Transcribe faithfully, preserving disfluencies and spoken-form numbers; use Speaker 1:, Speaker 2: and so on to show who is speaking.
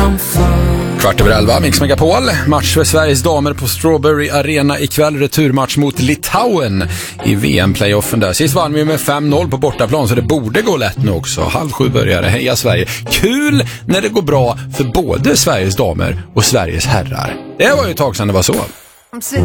Speaker 1: Kvart över elva, Mix Megapol. Match för Sveriges damer på Strawberry Arena ikväll. Returmatch mot Litauen i V M-playoffen där. Sist vann vi med fem noll på bortaplan, så det borde gå lätt nu också. Halv sju börjar det. Heja Sverige. Kul när det går bra för både Sveriges damer och Sveriges herrar. Det var ju ett tag sedan det var så.